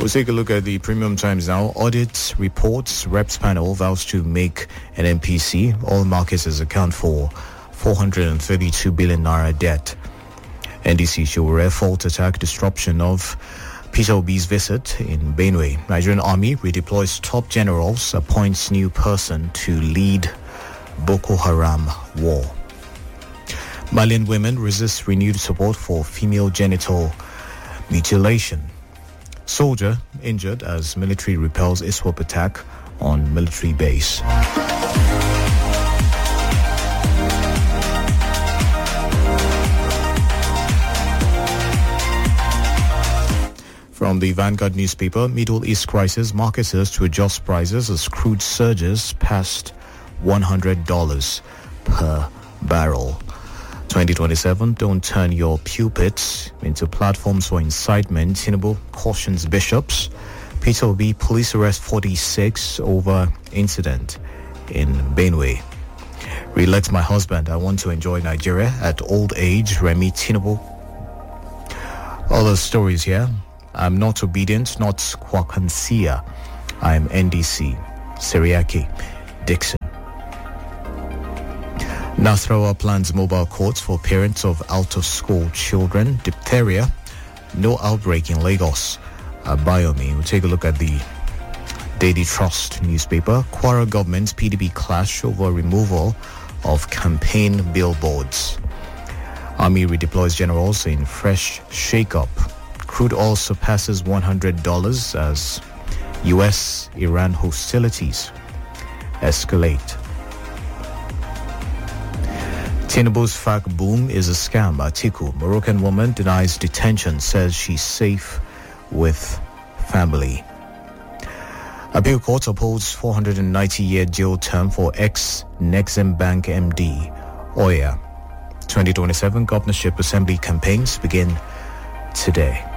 We'll take a look at the Premium Times now. Audit reports, Reps panel vows to make an MPC. All markets account for 432 billion naira debt. NDC Showore fault attack disruption of Peter Obi's visit in Benue. Nigerian Army redeploys top generals, appoints new person to lead Boko Haram war. Malian women resist renewed support for female genital mutilation. Soldier injured as military repels ISWAP attack on military base. From the Vanguard newspaper, Middle East crisis, marketers to adjust prices as crude surges past $100 per barrel. 2027, don't turn your pulpits into platforms for incitement. Tinubu cautions bishops. Peter Obi, police arrest 46 over incident in Benue. Re-elect my husband. I want to enjoy Nigeria at old age. Remi Tinubu. Other stories here. I'm not obedient, not Kwakansia. I'm NDC. Seriaki Dixon. Nasrawa plans mobile courts for parents of out-of-school children. Diphtheria, no outbreak in Lagos. Biomi. We'll take a look at the Daily Trust newspaper. Kwara government PDP clash over removal of campaign billboards. Army redeploys generals in fresh shake-up. Crude oil surpasses $100 as U.S.-Iran hostilities escalate. Tinubu's FAC boom is a scam. Atiku, Moroccan woman denies detention, says she's safe with family. Appeal court upholds 490-year jail term for ex-Nexim Bank MD, Oya. 2027 governorship assembly campaigns begin today.